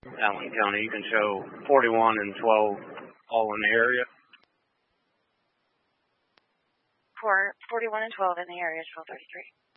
Allen County. You can show 41 and 12 all in the area. 41 and 12 in the area, 1233.